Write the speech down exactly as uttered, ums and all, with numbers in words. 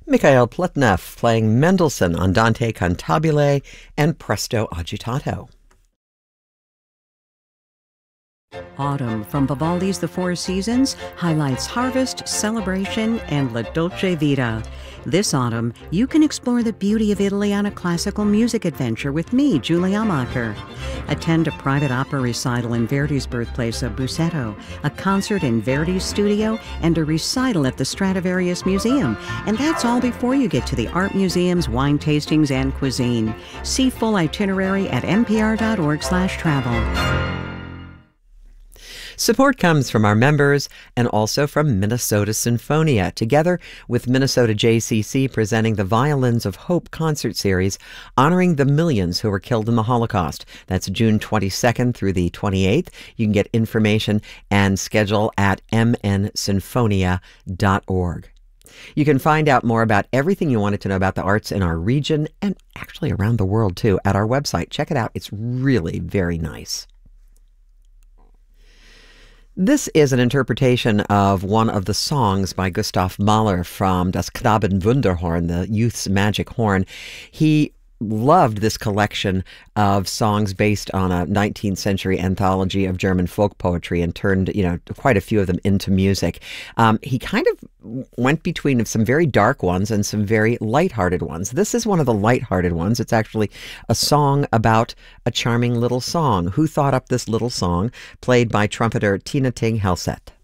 Mikhail Pletnev playing Mendelssohn Andante Cantabile and Presto Agitato. Autumn from Vivaldi's The Four Seasons highlights harvest, celebration, and La Dolce Vita. This autumn, you can explore the beauty of Italy on a classical music adventure with me, Julie Amacher. Attend a private opera recital in Verdi's birthplace of Busseto, a concert in Verdi's studio, and a recital at the Stradivarius Museum. And that's all before you get to the art museums, wine tastings, and cuisine. See full itinerary at n p r dot org slash travel. Support comes from our members and also from Minnesota Sinfonia, together with Minnesota J C C presenting the Violins of Hope concert series honoring the millions who were killed in the Holocaust. That's June twenty-second through the twenty-eighth. You can get information and schedule at m n sinfonia dot org. You can find out more about everything you wanted to know about the arts in our region and actually around the world too at our website. Check it out. It's really very nice. This is an interpretation of one of the songs by Gustav Mahler from Das Knabenwunderhorn, the youth's magic horn. He loved this collection of songs based on a nineteenth century anthology of German folk poetry and turned, you know, quite a few of them into music. Um, he kind of went between some very dark ones and some very lighthearted ones. This is one of the lighthearted ones. It's actually a song about a charming little song. Who thought up this little song? Played by trumpeter Tina Ting Helset.